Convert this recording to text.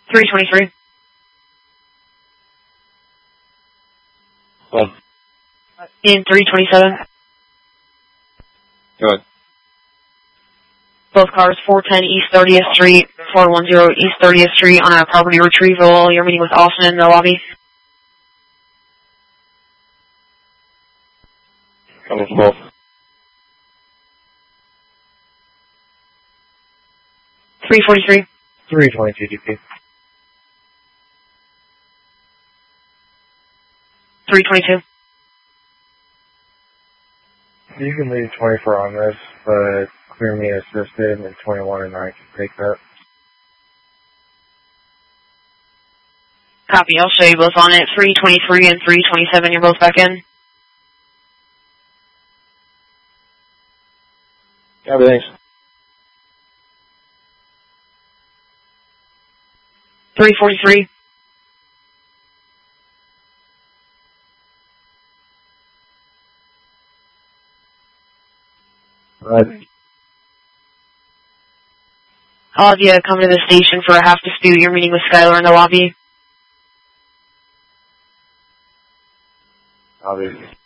323. Hold. In 327. Go ahead. Both cars, 410 East 30th Street, 410 East 30th Street on a property retrieval. You're meeting with Austin in the lobby. Coming from both. 343. 322 DP. 322. You can leave 24 on this, but clear me assisted, and 21 and I can take that. Copy, I'll show you both on it. 323 and 327, you're both back in. Copy, thanks. 343. Right. I'll have you come to the station for a half dispute. You're meeting with Skylar in the lobby. Obviously.